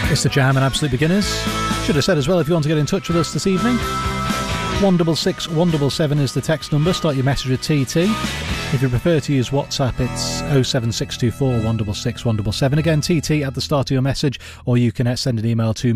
It's the Jam and Absolute Beginners. Should have said as well, if you want to get in touch with us this evening, 166 177 is the text number. Start your message with TT. If you prefer to use WhatsApp, it's 07624 166 177. Again, TT at the start of your message, or you can send an email to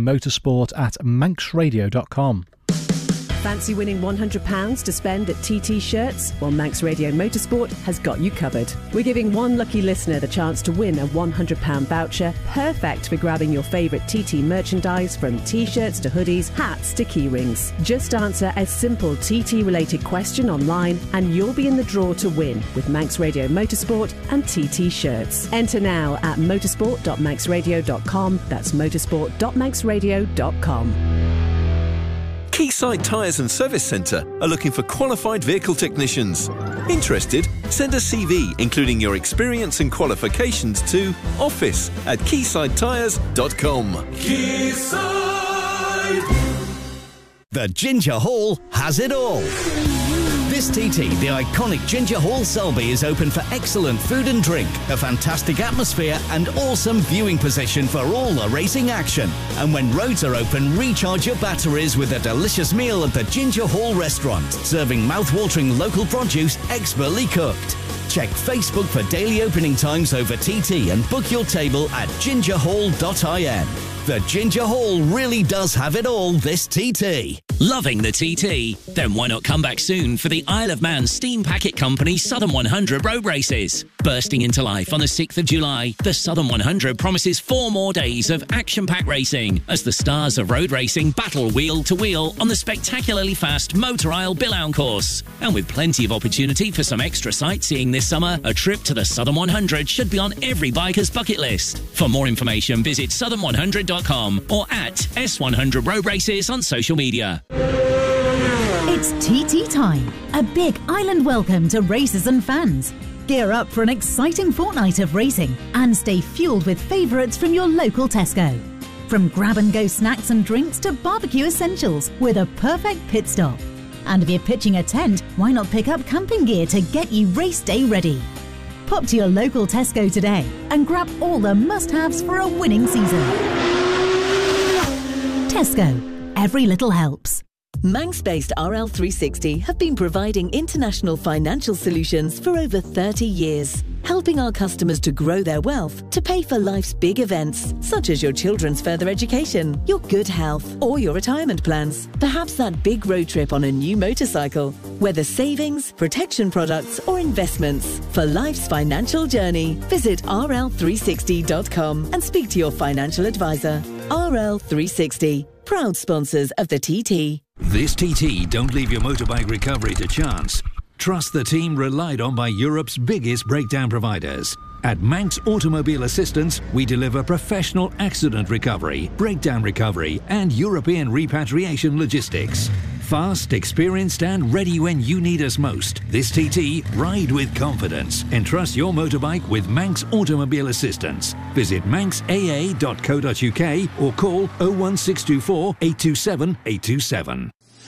motorsport@manxradio.com. Fancy winning £100 to spend at TT Shirts? Well, Manx Radio Motorsport has got you covered. We're giving one lucky listener the chance to win a £100 voucher, perfect for grabbing your favourite TT merchandise, from T-shirts to hoodies, hats to key rings. Just answer a simple TT-related question online and you'll be in the draw to win with Manx Radio Motorsport and TT Shirts. Enter now at motorsport.manxradio.com. That's motorsport.manxradio.com. Quayside Tyres and Service Centre are looking for qualified vehicle technicians. Interested? Send a CV including your experience and qualifications to office@quaysidetyres.com. Quayside! The Ginger Hall has it all. This TT, the iconic Ginger Hall Selby, is open for excellent food and drink, a fantastic atmosphere and awesome viewing position for all the racing action. And when roads are open, recharge your batteries with a delicious meal at the Ginger Hall restaurant, serving mouth-watering local produce expertly cooked. Check Facebook for daily opening times over TT and book your table at gingerhall.in. The Ginger Hall really does have it all this TT. Loving the TT? Then why not come back soon for the Isle of Man Steam Packet Company Southern 100 road races? Bursting into life on the 6th of July, the Southern 100 promises 4 more days of action-packed racing as the stars of road racing battle wheel to wheel on the spectacularly fast Motor Isle Billown course. And with plenty of opportunity for some extra sightseeing this summer, a trip to the Southern 100 should be on every biker's bucket list. For more information, visit southern100.com or at S100 Road Races on social media. It's TT time, a big island welcome to racers and fans. Gear up for an exciting fortnight of racing and stay fueled with favourites from your local Tesco. From grab-and-go snacks and drinks to barbecue essentials with a perfect pit stop. And if you're pitching a tent, why not pick up camping gear to get you race day ready? Pop to your local Tesco today and grab all the must-haves for a winning season. Tesco. Every little helps. Manx-based RL360 have been providing international financial solutions for over 30 years, helping our customers to grow their wealth to pay for life's big events, such as your children's further education, your good health, or your retirement plans. Perhaps that big road trip on a new motorcycle. Whether savings, protection products, or investments, for life's financial journey, visit rl360.com and speak to your financial advisor. RL360, proud sponsors of the TT. This TT, don't leave your motorbike recovery to chance. Trust the team relied on by Europe's biggest breakdown providers. At Manx Automobile Assistance, we deliver professional accident recovery, breakdown recovery, and European repatriation logistics. Fast, experienced, and ready when you need us most. This TT, ride with confidence. Entrust your motorbike with Manx Automobile Assistance. Visit manxaa.co.uk or call 01624 827 827.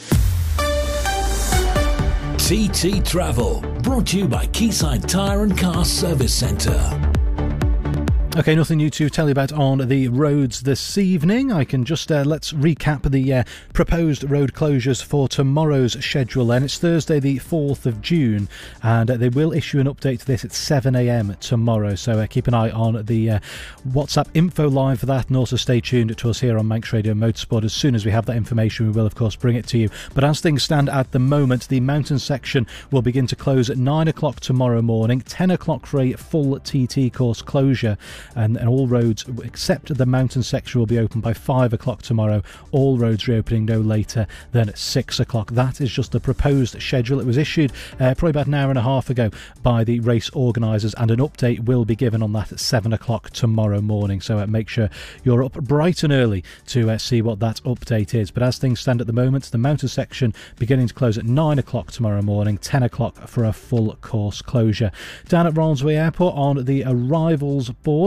TT Travel, brought to you by Quayside Tyre and Car Service Centre. OK, nothing new to tell you about on the roads this evening. I can just let's recap the proposed road closures for tomorrow's schedule then. It's Thursday the 4th of June and they will issue an update to this at 7 a.m. tomorrow, so keep an eye on the WhatsApp info line for that, and also stay tuned to us here on Manx Radio Motorsport. As soon as we have that information, we will of course bring it to you. But as things stand at the moment, the mountain section will begin to close at 9 o'clock tomorrow morning, 10 o'clock for a full TT course closure. And all roads except the mountain section will be open by 5 o'clock tomorrow. All roads reopening no later than 6 o'clock. That is just the proposed schedule. It was issued probably about an hour and a half ago by the race organisers, and an update will be given on that at 7 o'clock tomorrow morning. So make sure you're up bright and early to see what that update is. But as things stand at the moment, the mountain section beginning to close at 9 o'clock tomorrow morning, 10 o'clock for a full course closure. Down at Ronaldsway Airport on the arrivals board,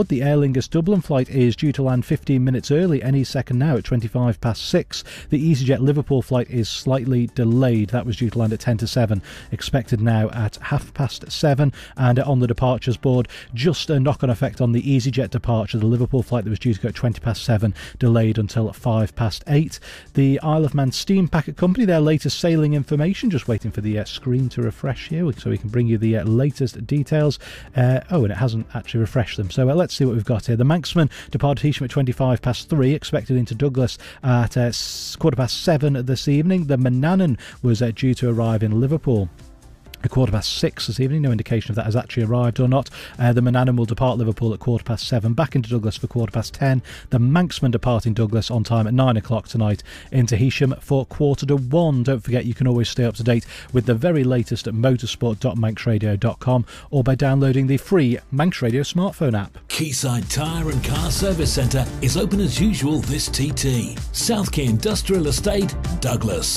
The Aer Lingus Dublin flight is due to land 15 minutes early any second now at 6:25. The EasyJet Liverpool flight is slightly delayed. That was due to land at 6:50, expected now at 7:30. And on the departures board, just a knock-on effect on the EasyJet departure. The Liverpool flight that was due to go at 7:20 delayed until 8:05. The Isle of Man Steam Packet Company, their latest sailing information, just waiting for the screen to refresh here so we can bring you the latest details. And it hasn't actually refreshed them, so let's see what we've got here. The Manxman departed Heysham at 3:25, expected into Douglas at 7:15 this evening. The Manannan was due to arrive in Liverpool at 6:15 this evening. No indication if that has actually arrived or not. The Manannan will depart Liverpool at 7:15, back into Douglas for 10:15. The Manxman departing Douglas on time at 9 o'clock tonight into Heysham for 1:15. Don't forget, you can always stay up to date with the very latest at motorsport.manxradio.com or by downloading the free Manx Radio smartphone app. Quayside Tyre and Car Service Centre is open as usual this TT. South Quay Industrial Estate, Douglas.